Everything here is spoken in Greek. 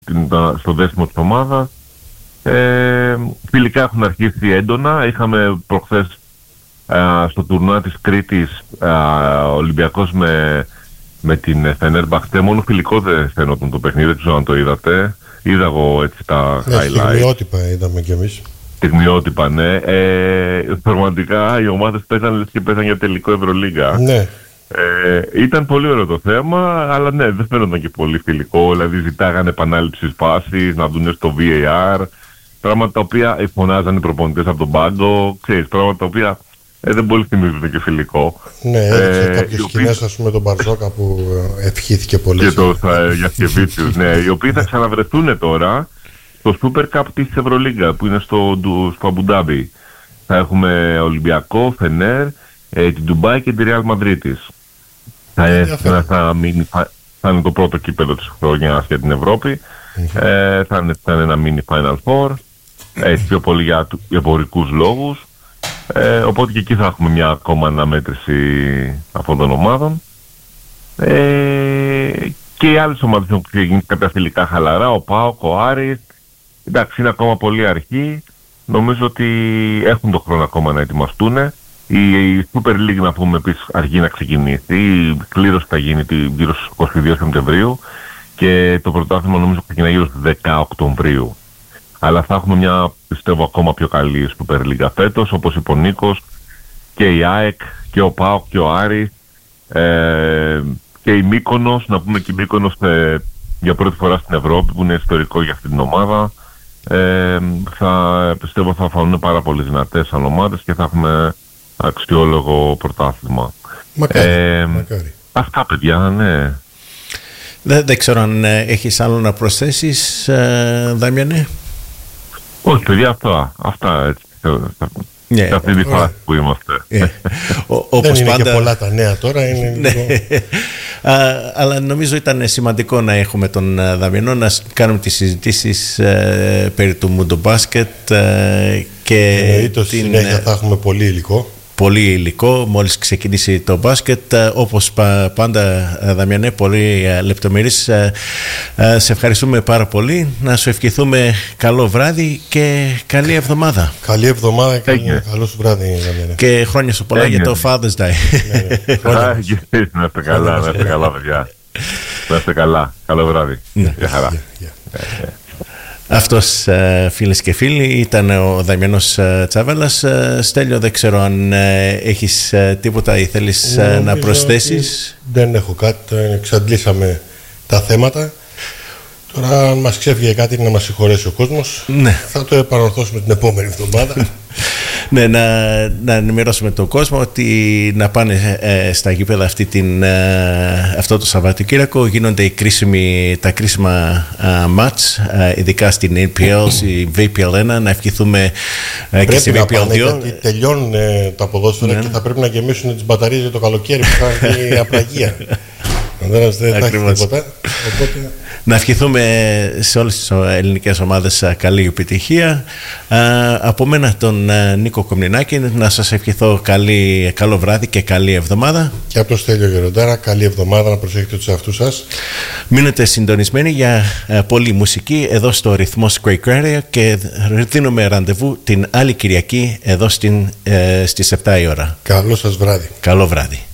στο δέσιμο της ομάδας. Φιλικά έχουν αρχίσει έντονα. Είχαμε προχθές στο τουρνουά της Κρήτης Ολυμπιακός με την Φενέρμπαχτσε. Μόνο φιλικό δεν φαινόταν το παιχνίδι, δεν ξέρω αν το είδατε. Είδα εγώ έτσι τα highlights. Στιγμιότυπα είδαμε κι εμείς. Στιγμιότυπα, ναι. Πραγματικά οι ομάδες παίζανε και παίζανε για τελικό Ευρωλίγκα. Ναι. Ήταν πολύ ωραίο το θέμα, αλλά ναι, δεν φαίνονταν και πολύ φιλικό. Δηλαδή ζητάγανε επανάληψη φάσης, να δουν στο VAR. Πράγματα τα οποία φωνάζανε οι προπονητές από τον πάγκο. Ξέρεις, πράγματα τα οποία δεν πολύ θυμίζουν και φιλικό. Ναι, έδειξε κάποιες σκηνές, ας πούμε, τον Μπαρζόκα που ευχήθηκε πολύ. Και το Γιασκεβίτσιους, ναι, οι οποίοι θα ξαναβρεθούν τώρα στο Super Cup της Ευρωλίγκα που είναι στο Αμπουντάμπι. Θα έχουμε Ολυμπιακό, Φενέρ, την Ντουμπάι και τη Ρεάλ Μαδρίτης. Θα είναι το πρώτο κύπελλο της χρονιάς για την Ευρώπη. Θα είναι ένα mini Final Four, έτσι πιο πολύ για εμπορικούς λόγους. Οπότε και εκεί θα έχουμε μια ακόμα αναμέτρηση αυτών των ομάδων. Και οι άλλες ομάδες έχουν ξεκινήσει κάποια φιλικά χαλαρά, ο ΠΑΟΚ, ο Άρης. Εντάξει, είναι ακόμα πολύ αρχή. Νομίζω ότι έχουν τον χρόνο ακόμα να ετοιμαστούν. Η Super League, να πούμε επίσης, αργεί να ξεκινήσει. Η κλήρωση θα γίνει γύρω στις 22 Σεπτεμβρίου και το πρωτάθλημα νομίζω ξεκινάει γύρω στις 10 Οκτωβρίου. Αλλά θα έχουμε μια, πιστεύω, ακόμα πιο καλή Super League φέτος, όπως είπε ο Νίκος, και η ΑΕΚ και ο ΠΑΟΚ και ο Άρης και η Μύκονος, να πούμε και η Μύκονος για πρώτη φορά στην Ευρώπη, που είναι ιστορικό για αυτή την ομάδα. Πιστεύω θα φανούν πάρα πολύ δυνατές σαν ομάδες και θα έχουμε αξιόλογο πρωτάθλημα. Μακάρι. Αυτά, παιδιά, ναι. Δεν ξέρω αν έχεις άλλο να προσθέσεις, Δάμιανε. Όχι, παιδιά, αυτά έτσι. Σε αυτή τη φάση που είμαστε. Δεν είναι και πολλά τα νέα τώρα. Αλλά νομίζω ήταν σημαντικό να έχουμε τον Δαμιανό, να κάνουμε τις συζητήσεις περί του Μουντομπάσκετ. Εννοείται στη συνέχεια θα έχουμε πολύ υλικό. Πολύ υλικό μόλις ξεκινήσει το μπάσκετ, όπως πάντα, Δαμιανέ, πολύ λεπτομερής. Σε ευχαριστούμε πάρα πολύ. Να σου ευχηθούμε καλό βράδυ και καλή εβδομάδα. Καλή εβδομάδα και καλό σου βράδυ, Δαμιανέ. Και χρόνια σου πολλά για το Father's Day. Να είστε καλά, παιδιά. Να είστε καλά. Καλό βράδυ. Γεια χαρά. Αυτός, φίλες και φίλοι, ήταν ο Δαμιανός Τσάβελας. Στέλιο, δεν ξέρω αν έχεις τίποτα ή θέλεις να προσθέσεις. Δεν έχω κάτι, εξαντλήσαμε τα θέματα. Τώρα αν μας ξέφυγε κάτι να μας συγχωρέσει ο κόσμος. Ναι. Θα το επανορθώσουμε την επόμενη εβδομάδα. Ναι, να ενημερώσουμε τον κόσμο ότι να πάνε στα γήπεδα αυτό το Σαββατοκύριακο. Γίνονται τα κρίσιμα μάτς, ειδικά στην APL, στη VPL 1. Να ευχηθούμε και στη VPL 2. Γιατί τελειώνουν τα ποδόσφαιρα, και θα πρέπει να γεμίσουν τις μπαταρίες για το καλοκαίρι που θα είναι η απραγία. Δεν θα έχει τίποτα. Οπότε... Να ευχηθούμε σε όλες τις ελληνικές ομάδες καλή επιτυχία. Από μένα τον Νίκο Κομνηνάκη να σας ευχηθώ καλό βράδυ και καλή εβδομάδα. Και από το Στέλιο Γεροντάρα, καλή εβδομάδα, να προσέχετε τους εαυτούς σας. Μείνετε συντονισμένοι για πολλή μουσική εδώ στο Ρυθμός Great Radio και δίνουμε ραντεβού την άλλη Κυριακή εδώ στις 7 η ώρα. Καλό σας βράδυ. Καλό βράδυ.